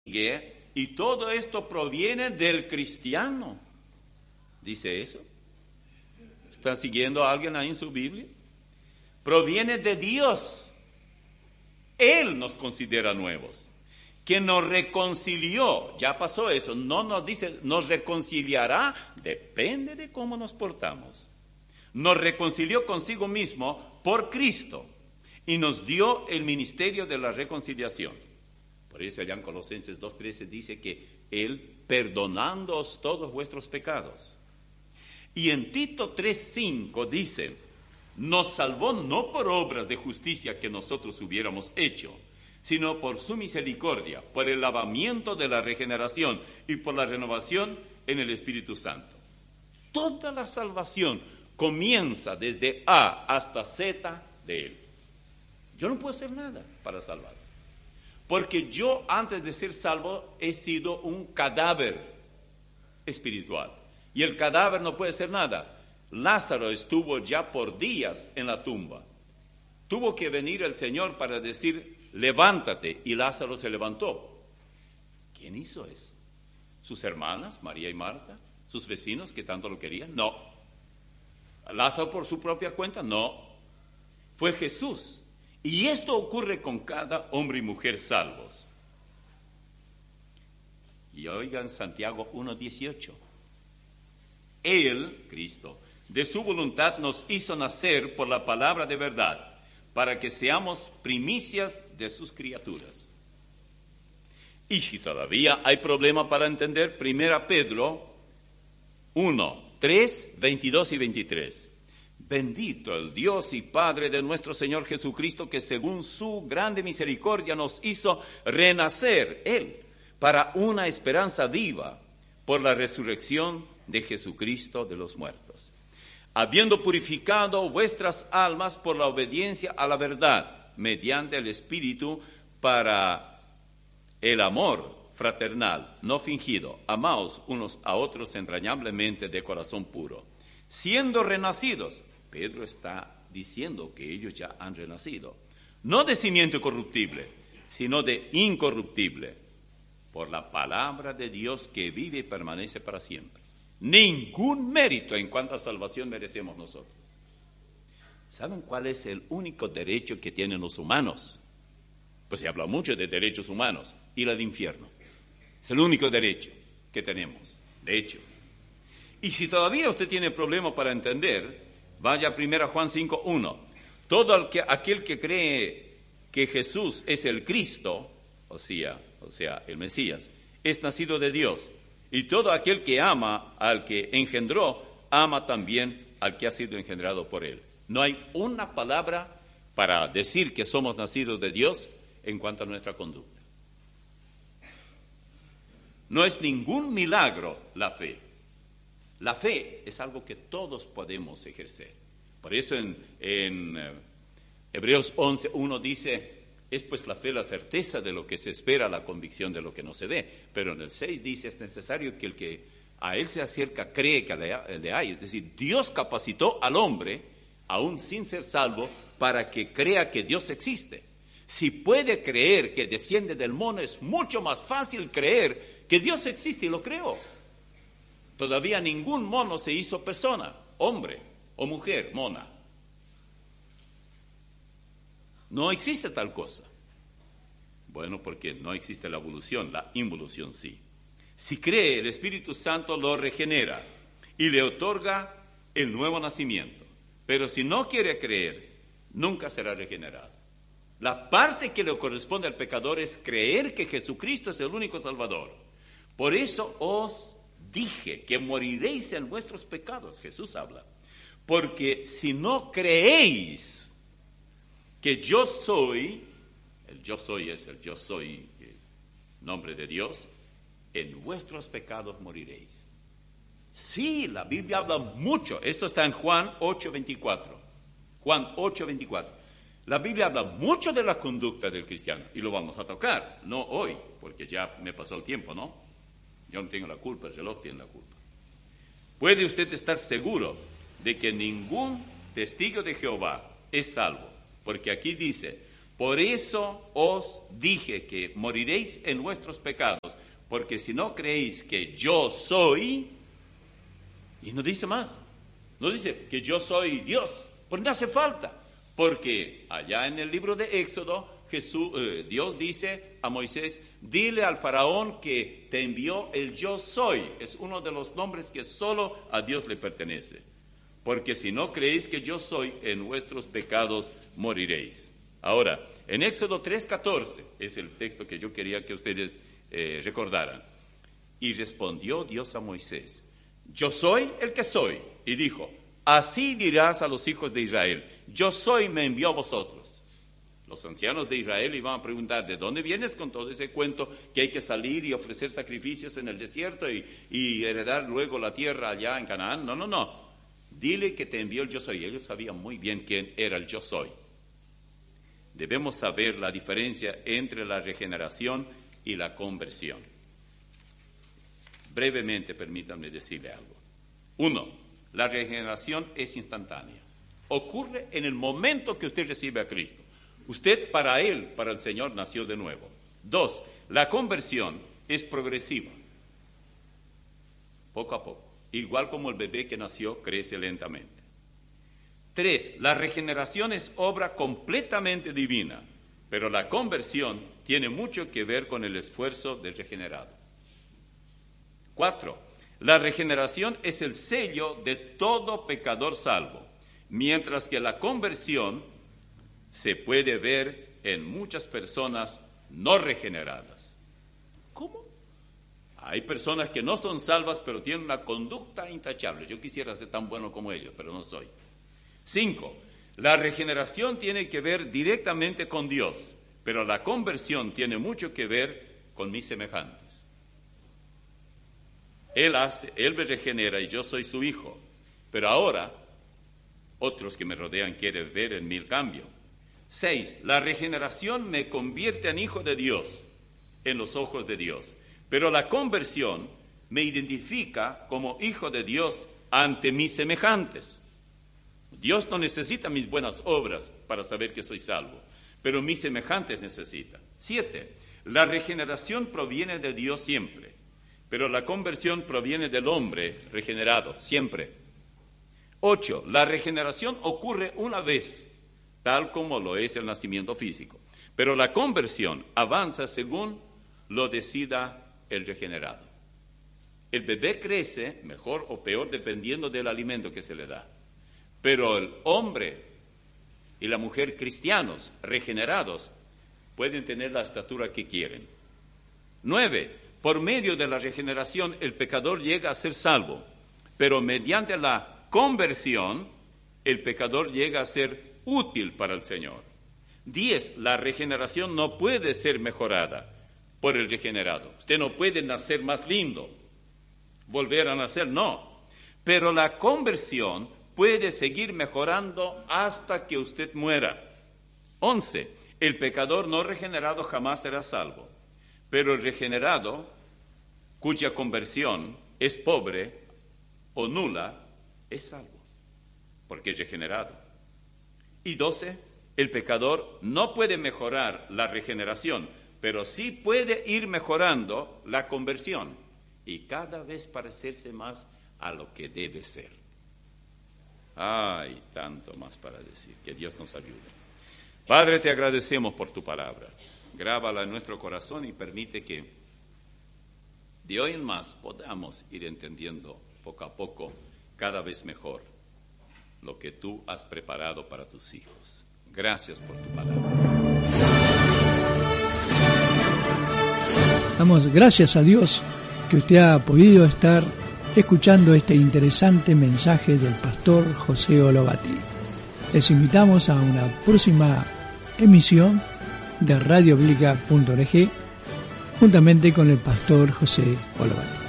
y todo esto proviene del cristiano. ¿Dice eso? ¿Están siguiendo a alguien ahí en su Biblia? Proviene de Dios. Él nos considera nuevos. Que nos reconcilió, ya pasó eso, no nos dice, nos reconciliará, depende de cómo nos portamos. Nos reconcilió consigo mismo por Cristo y nos dio el ministerio de la reconciliación. Por eso allá en Colosenses 2:13 dice que Él perdonándoos todos vuestros pecados. Y en Tito 3:5 dice, nos salvó no por obras de justicia que nosotros hubiéramos hecho, sino por su misericordia, por el lavamiento de la regeneración y por la renovación en el Espíritu Santo. Toda la salvación comienza desde A hasta Z de Él. Yo no puedo hacer nada para salvar, porque yo antes de ser salvo he sido un cadáver espiritual, y el cadáver no puede hacer nada. Lázaro estuvo ya por días en la tumba. Tuvo que venir el Señor para decir, levántate, y Lázaro se levantó. ¿Quién hizo eso? ¿Sus hermanas, María y Marta? ¿Sus vecinos que tanto lo querían? No. ¿Lázaro por su propia cuenta? No. Fue Jesús. Y esto ocurre con cada hombre y mujer salvos. Y oigan Santiago 1:18. Él, Cristo, de su voluntad nos hizo nacer por la palabra de verdad, para que seamos primicias de sus criaturas. Y si todavía hay problema para entender, 1 Pedro 1:3, 22 y 23. Bendito el Dios y Padre de nuestro Señor Jesucristo, que según su grande misericordia nos hizo renacer, Él, para una esperanza viva, por la resurrección de Jesucristo de los muertos, habiendo purificado vuestras almas por la obediencia a la verdad, mediante el Espíritu, para el amor fraternal, no fingido. Amaos unos a otros entrañablemente de corazón puro, siendo renacidos. Pedro está diciendo que ellos ya han renacido, no de simiente corruptible, sino de incorruptible, por la palabra de Dios que vive y permanece para siempre. Ningún mérito en cuanto a salvación merecemos nosotros. ¿Saben cuál es el único derecho que tienen los humanos? Pues se habla mucho de derechos humanos, ir al infierno. Es el único derecho que tenemos, de hecho. Y si todavía usted tiene problema para entender, vaya a 1 Juan 5:1. Todo aquel que cree que Jesús es el Cristo, o sea, el Mesías, es nacido de Dios. Y todo aquel que ama al que engendró, ama también al que ha sido engendrado por él. No hay una palabra para decir que somos nacidos de Dios en cuanto a nuestra conducta. No es ningún milagro la fe. La fe es algo que todos podemos ejercer. Por eso en Hebreos 11:1 dice, es pues la fe la certeza de lo que se espera, la convicción de lo que no se ve. Pero en el 6 dice, es necesario que el que a él se acerca cree que le hay. Es decir, Dios capacitó al hombre, aún sin ser salvo, para que crea que Dios existe. Si puede creer que desciende del mono, es mucho más fácil creer que Dios existe y lo creó. Todavía ningún mono se hizo persona, hombre o mujer, mona. No existe tal cosa. Bueno, porque no existe la evolución, la involución sí. Si cree, el Espíritu Santo lo regenera y le otorga el nuevo nacimiento. Pero si no quiere creer, nunca será regenerado. La parte que le corresponde al pecador es creer que Jesucristo es el único Salvador. Por eso os dije que moriréis en vuestros pecados, Jesús habla. Porque si no creéis que yo soy, el yo soy es el yo soy, el nombre de Dios, en vuestros pecados moriréis. Sí, la Biblia habla mucho, esto está en Juan 8:24, Juan 8:24. La Biblia habla mucho de la conducta del cristiano, y lo vamos a tocar, no hoy, porque ya me pasó el tiempo, ¿no? Yo no tengo la culpa, el reloj tiene la culpa. Puede usted estar seguro de que ningún testigo de Jehová es salvo, porque aquí dice, Por eso os dije que moriréis en vuestros pecados, porque si no creéis que yo soy, y no dice más, no dice que yo soy Dios, porque no hace falta, porque allá en el libro de Éxodo, Dios dice a Moisés, dile al faraón que te envió el yo soy, es uno de los nombres que solo a Dios le pertenece, porque si no creéis que yo soy, en vuestros pecados moriréis. Ahora, en Éxodo 3:14, es el texto que yo quería que ustedes recordaran. Y respondió Dios a Moisés, yo soy el que soy. Y dijo, así dirás a los hijos de Israel, yo soy, me envió a vosotros. Los ancianos de Israel iban a preguntar, ¿de dónde vienes con todo ese cuento que hay que salir y ofrecer sacrificios en el desierto y heredar luego la tierra allá en Canaán? No. Dile que te envió el yo soy. Ellos sabían muy bien quién era el yo soy. Debemos saber la diferencia entre la regeneración y la conversión. Brevemente, permítanme decirle algo. 1. La regeneración es instantánea. Ocurre en el momento que usted recibe a Cristo. Usted para Él, para el Señor, nació de nuevo. 2. La conversión es progresiva. Poco a poco. Igual como el bebé que nació crece lentamente. 3. La regeneración es obra completamente divina, pero la conversión tiene mucho que ver con el esfuerzo del regenerado. 4. La regeneración es el sello de todo pecador salvo, mientras que la conversión se puede ver en muchas personas no regeneradas. ¿Cómo? Hay personas que no son salvas, pero tienen una conducta intachable. Yo quisiera ser tan bueno como ellos, pero no soy. 5. La regeneración tiene que ver directamente con Dios, pero la conversión tiene mucho que ver con mis semejantes. Él me regenera y yo soy su hijo, pero ahora otros que me rodean quieren ver en mí el cambio. 6. La regeneración me convierte en hijo de Dios, en los ojos de Dios, pero la conversión me identifica como hijo de Dios ante mis semejantes. Dios no necesita mis buenas obras para saber que soy salvo, pero mis semejantes necesitan. 7. La regeneración proviene de Dios siempre, pero la conversión proviene del hombre regenerado, siempre. 8. La regeneración ocurre una vez, tal como lo es el nacimiento físico, pero la conversión avanza según lo decida el regenerado. El bebé crece, mejor o peor, dependiendo del alimento que se le da. Pero el hombre y la mujer cristianos, regenerados, pueden tener la estatura que quieren. 9. Por medio de la regeneración, el pecador llega a ser salvo, pero mediante la conversión, el pecador llega a ser útil para el Señor. 10. La regeneración no puede ser mejorada por el regenerado. Usted no puede nacer más lindo, volver a nacer, no. Pero la conversión puede seguir mejorando hasta que usted muera. 11. El pecador no regenerado jamás será salvo, pero el regenerado, cuya conversión es pobre o nula, es salvo, porque es regenerado. Y 12. El pecador no puede mejorar la regeneración, pero sí puede ir mejorando la conversión y cada vez parecerse más a lo que debe ser. Hay tanto más para decir. Que Dios nos ayude. Padre, te agradecemos por tu palabra. Grábala en nuestro corazón y permite que de hoy en más podamos ir entendiendo poco a poco, cada vez mejor, lo que tú has preparado para tus hijos. Gracias por tu palabra. Damos gracias a Dios que usted ha podido estar escuchando este interesante mensaje del pastor José Olobati. Les invitamos a una próxima emisión de radiobiblica.org juntamente con el pastor José Olobati.